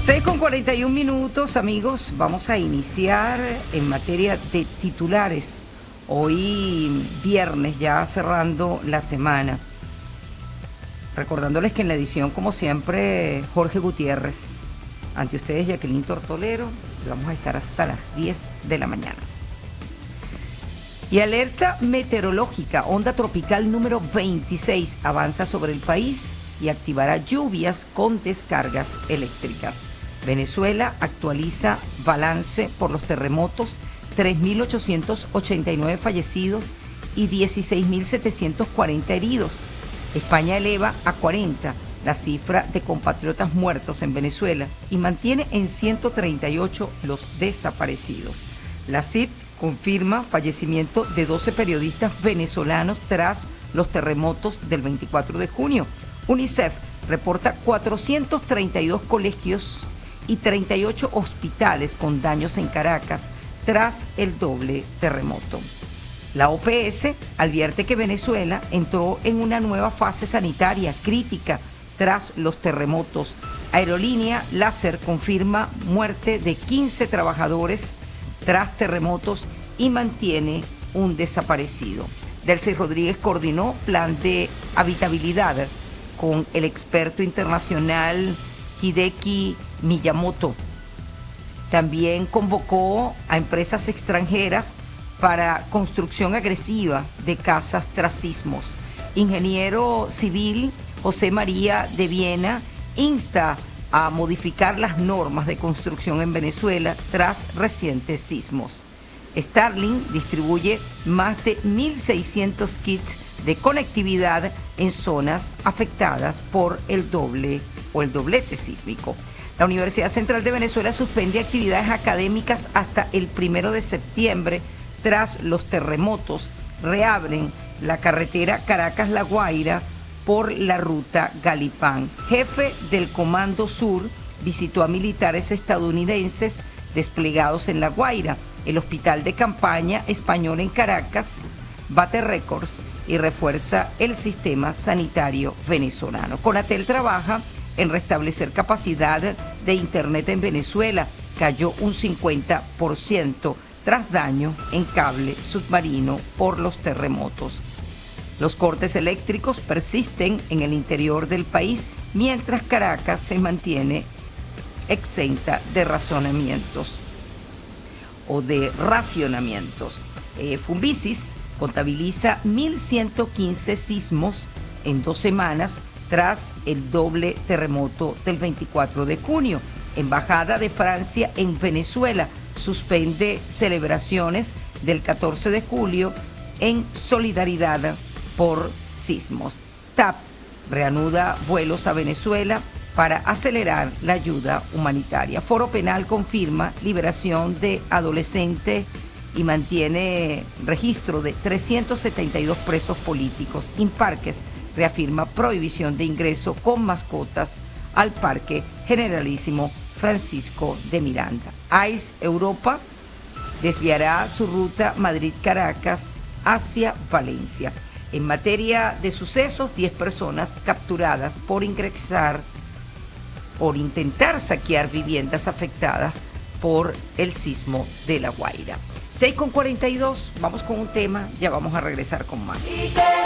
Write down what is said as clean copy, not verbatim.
6:41, amigos. Vamos a iniciar en materia de titulares. Hoy viernes, ya cerrando la semana. Recordándoles que en la edición, como siempre, Jorge Gutiérrez. Ante ustedes, Jacqueline Tortolero. Vamos a estar hasta las 10 de la mañana. Y alerta meteorológica, onda tropical número 26 avanza sobre el país y activará lluvias con descargas eléctricas. Venezuela actualiza balance por los terremotos, 3.889 fallecidos y 16.740 heridos. España eleva a 40 la cifra de compatriotas muertos en Venezuela y mantiene en 138 los desaparecidos. La CIP confirma fallecimiento de 12 periodistas venezolanos tras los terremotos del 24 de junio. UNICEF reporta 432 colegios y 38 hospitales con daños en Caracas tras el doble terremoto. La OPS advierte que Venezuela entró en una nueva fase sanitaria crítica tras los terremotos. Aerolínea Láser confirma muerte de 15 trabajadores tras terremotos y mantiene un desaparecido. Delcy Rodríguez coordinó plan de habitabilidad con el experto internacional Hideki Miyamoto. También convocó a empresas extranjeras para construcción agresiva de casas tras sismos. Ingeniero civil José María de Viena insta a modificar las normas de construcción en Venezuela tras recientes sismos. Starlink distribuye más de 1.600 kits de conectividad en zonas afectadas por el doblete sísmico. La Universidad Central de Venezuela suspende actividades académicas hasta el 1 de septiembre tras los terremotos. Reabren la carretera Caracas-La Guaira por la ruta Galipán. Jefe del Comando Sur visitó a militares estadounidenses desplegados en La Guaira. El hospital de campaña español en Caracas bate récords y refuerza el sistema sanitario venezolano. Conatel trabaja en restablecer capacidad de internet en Venezuela. Cayó un 50% tras daño en cable submarino por los terremotos. Los cortes eléctricos persisten en el interior del país, mientras Caracas se mantiene exenta de racionamientos. Fumbisis contabiliza 1.115 sismos en 2 semanas tras el doble terremoto del 24 de junio. Embajada de Francia en Venezuela suspende celebraciones del 14 de julio en solidaridad por sismos. TAP reanuda vuelos a Venezuela para acelerar la ayuda humanitaria. Foro Penal confirma liberación de adolescente y mantiene registro de 372 presos políticos. Imparques reafirma prohibición de ingreso con mascotas al Parque Generalísimo Francisco de Miranda. ICE Europa desviará su ruta Madrid-Caracas hacia Valencia. En materia de sucesos, 10 personas capturadas por intentar saquear viviendas afectadas por el sismo de La Guaira. 6:42, vamos con un tema, ya vamos a regresar con más.